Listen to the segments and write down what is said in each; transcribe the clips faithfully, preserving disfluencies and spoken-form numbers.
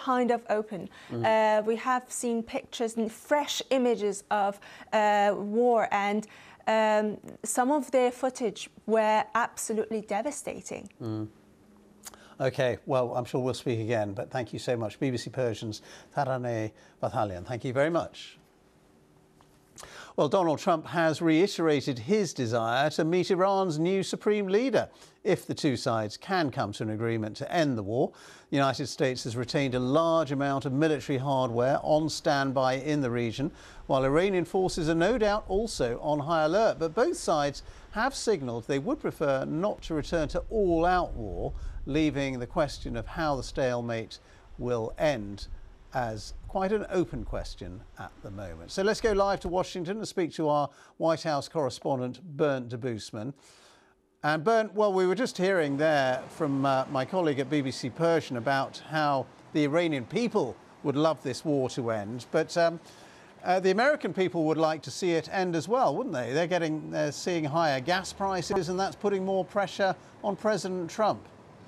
kind of open. Mm. Uh, we have seen pictures and fresh images of uh, war, and um, some of their footage were absolutely devastating. Mm. OK, well, I'm sure we'll speak again, but thank you so much. B B C Persian's Taraneh Vathalyan, thank you very much. Well, Donald Trump has reiterated his desire to meet Iran's new supreme leader if the two sides can come to an agreement to end the war. The United States has retained a large amount of military hardware on standby in the region, while Iranian forces are no doubt also on high alert. But both sides have signalled they would prefer not to return to all-out war, leaving the question of how the stalemate will end as quite an open question at the moment. So let's go live to Washington and speak to our White House correspondent, Bernd Debusman. And Bernd, well, we were just hearing there from uh, my colleague at B B C Persian about how the Iranian people would love this war to end, but um, uh, the American people would like to see it end as well, wouldn't they? They're getting, they're seeing higher gas prices, and that's putting more pressure on President Trump.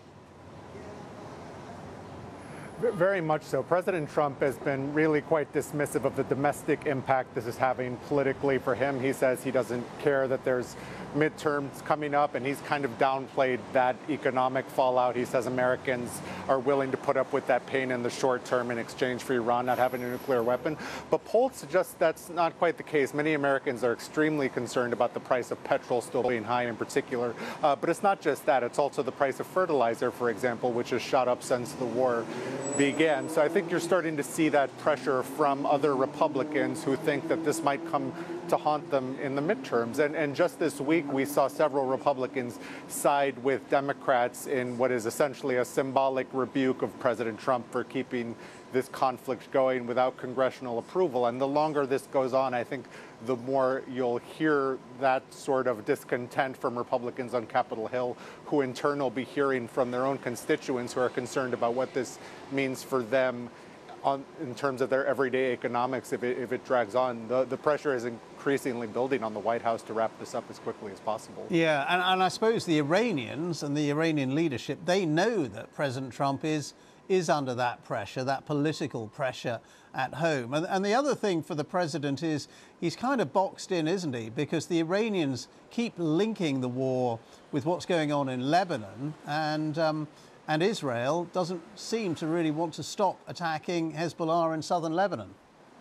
Very much so. President Trump has been really quite dismissive of the domestic impact this is having politically for him. He says he doesn't care that there's midterms coming up, and he's kind of downplayed that economic fallout. He says Americans are willing to put up with that pain in the short term in exchange for Iran not having a nuclear weapon. But polls suggest that's not quite the case. Many Americans are extremely concerned about the price of petrol still being high in particular. Uh, but it's not just that. It's also the price of fertilizer, for example, which has shot up since the war began. So I think you're starting to see that pressure from other Republicans who think that this might come to haunt them in the midterms. And, and just this week, we saw several Republicans side with Democrats in what is essentially a symbolic rebuke of President Trump for keeping this conflict going without congressional approval. And the longer this goes on, I think the more you'll hear that sort of discontent from Republicans on Capitol Hill, who in turn will be hearing from their own constituents who are concerned about what this means for them on, in terms of their everyday economics if it, if it drags on. The, the pressure is increasingly building on the White House to wrap this up as quickly as possible. Yeah, and, and I suppose the Iranians and the Iranian leadership, they know that President Trump is is under that pressure, that political pressure at home. And, and the other thing for the president is he's kind of boxed in, isn't he? Because the Iranians keep linking the war with what's going on in Lebanon, and um, and Israel doesn't seem to really want to stop attacking Hezbollah in southern Lebanon.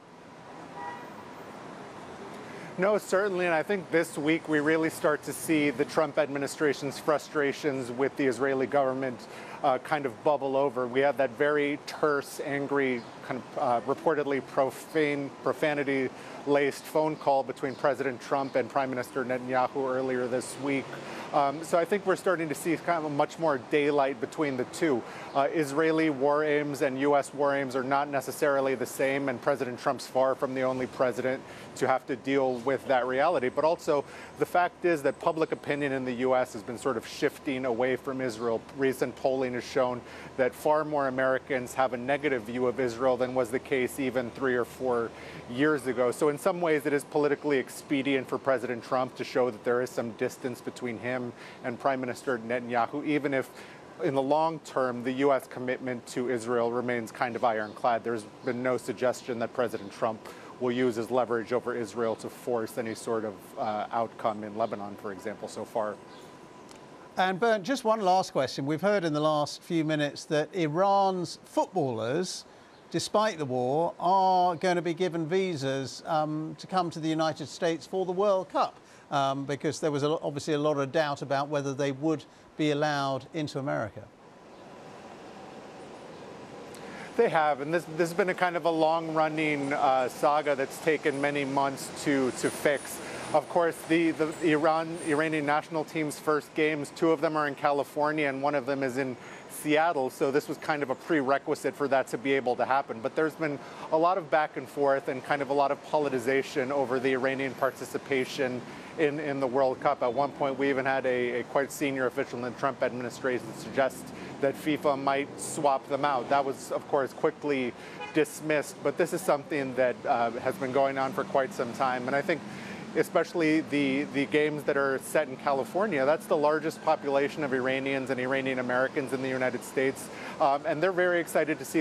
No, certainly, and I think this week we really start to see the Trump administration's frustrations with the Israeli government uh, kind of bubble over. We had that very terse, angry, kind of uh, reportedly profane, profanity-laced phone call between President Trump and Prime Minister Netanyahu earlier this week. Um, so I think we're starting to see kind of a much more daylight between the two. Uh, Israeli war aims and U S war aims are not necessarily the same, and President Trump's far from the only president to have to deal with that reality. But also, the fact is that public opinion in the U S has been sort of shifting away from Israel. Recent polling has shown that far more Americans have a negative view of Israel than was the case even three or four years ago. So in some ways, it is politically expedient for President Trump to show that there is some distance between him and Prime Minister Netanyahu, even if in the long term, the U S commitment to Israel remains kind of ironclad. There's been no suggestion that President Trump will use his leverage over Israel to force any sort of uh, outcome in Lebanon, for example, so far. And Bernd, just one last question. We've heard in the last few minutes that Iran's footballers, despite the war, are going to be given visas um, to come to the United States for the World Cup, um, because there was a, obviously a lot of doubt about whether they would be allowed into America. They have, and this, this has been a kind of a long-running uh, saga that's taken many months to, to fix. Of course, the, the Iran, Iranian national team's first games, two of them are in California and one of them is in Seattle, so this was kind of a prerequisite for that to be able to happen. But there's been a lot of back and forth and kind of a lot of politicization over the Iranian participation in, in the World Cup. At one point, we even had a, a quite senior official in the Trump administration suggest that FIFA might swap them out. That was, of course, quickly dismissed, but this is something that uh, has been going on for quite some time. And I think especially the, the games that are set in California, that's the largest population of Iranians and Iranian Americans in the United States. Um, and they're very excited to see